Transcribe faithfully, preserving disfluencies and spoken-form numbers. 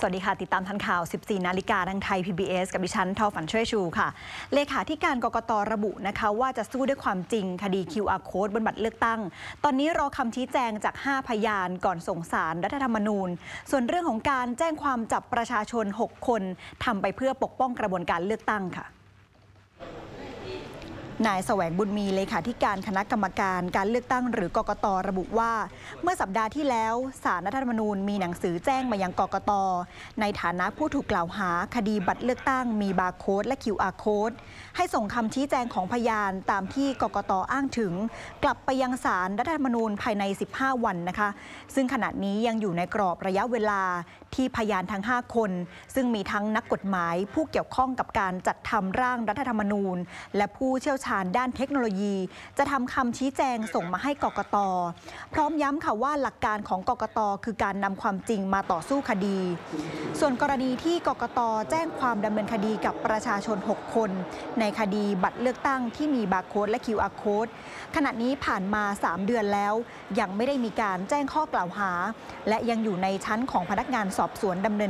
สวัสดีค่ะติดตามทันข่าว สิบสี่ นาฬิกาทางไทย พี บี เอส กับดิฉันทอฝันช่วยชูค่ะเลขาธิการกกต.ระบุนะคะว่าจะสู้ด้วยความจริงคดี คิว อาร์ Code บนบัตรเลือกตั้งตอนนี้รอคำชี้แจงจากห้าพยานก่อนส่งสารรัฐธรรมนูญส่วนเรื่องของการแจ้งความจับประชาชนหกคนทำไปเพื่อปกป้องกระบวนการเลือกตั้งค่ะนายแสวงบุญมีเลขาธิการคณะกรรมการการเลือกตั้งหรือกกต.ระบุว่าเมื่อสัปดาห์ที่แล้วศาลรัฐธรรมนูญมีหนังสือแจ้งมายังกกต.ในฐานะผู้ถูกกล่าวหาคดีบัตรเลือกตั้งมีบาร์โค้ดและ คิว อาร์ Code ให้ส่งคำชี้แจงของพยานตามที่กกต.อ้างถึงกลับไปยังศาลรัฐธรรมนูญภายในสิบห้าวันนะคะซึ่งขณะนี้ยังอยู่ในกรอบระยะเวลาที่พยานทั้งห้าคนซึ่งมีทั้งนักกฎหมายผู้เกี่ยวข้องกับการจัดทำร่างรัฐธรรมนูญและผู้เชี่ยวชาญด้านเทคโนโลยีจะทำคำชี้แจงส่งมาให้กกต.พร้อมย้ำค่ะว่าหลักการของกกต.คือการนำความจริงมาต่อสู้คดีส่วนกรณีที่กกต.แจ้งความดำเนินคดีกับประชาชนหกคนในคดีบัตรเลือกตั้งที่มีบาร์โค้ดและ คิว อาร์ Code ขณะนี้ผ่านมาสามเดือนแล้วยังไม่ได้มีการแจ้งข้อกล่าวหาและยังอยู่ในชั้นของพนักงานสอบสวนดำเนิน